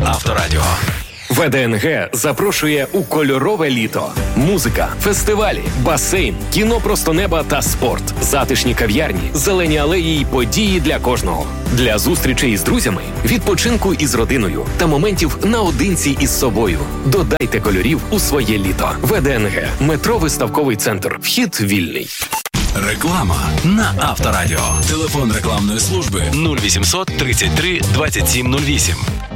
Авторадіо. ВДНГ запрошує у кольорове літо. Музика, фестивалі, басейн, кіно просто неба та спорт, затишні кав'ярні, зелені алеї й події для кожного. Для зустрічей з друзями, відпочинку із родиною та моментів наодинці із собою. Додайте кольорів у своє літо. ВДНГ. Метро Виставковий центр. Вхід вільний. Реклама на Авторадіо. Телефон рекламної служби 0800 33 27 08.